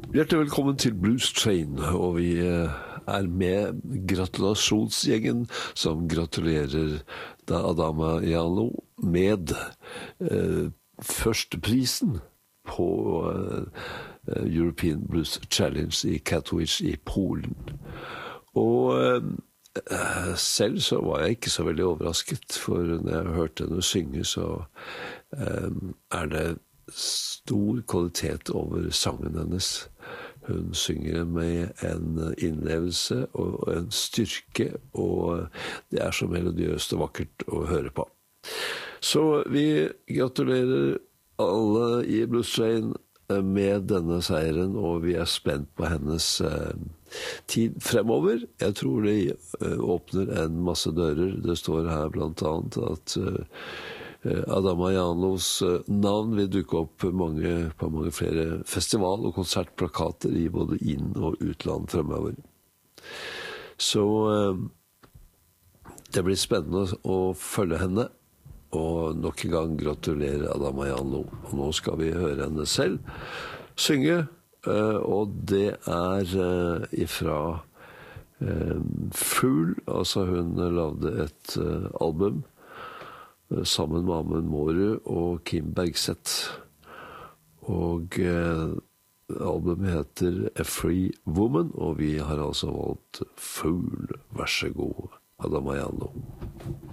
Hjertelig velkommen til Blues Train, og vi er med gratulasjonsgjengen som gratulerer da Adama Jalo med førsteprisen på European Blues Challenge i Katowice i Polen. Og selv så var jeg ikke så veldig overrasket, for når jeg hørte henne synge så det stor kvalitet over sangen hennes. Hun synger med en innlevelse og en styrke, og det så melodiøst og vakkert å høre på. Så vi gratulerer alle i Blues Train med denne seieren, og vi spent på hennes tid fremover. Jeg tror det åpner en masse dører. Det står her blant annet at Adama Jalos navn vil dukke opp på mange flere festival- og konsertplakater i både inn- og utland fremover. Så det blir spennende å følge henne, og nok en gang gratulerer Adama Jalo. Og nå skal vi høre henne selv synge, og det ifra Fugl, altså hun lagde et album sammen med Amund Mårud og Kim Bergseth. Og albumet heter A Free Woman, og vi har altså valgt Fugl. Vær så god, Adama Jalo.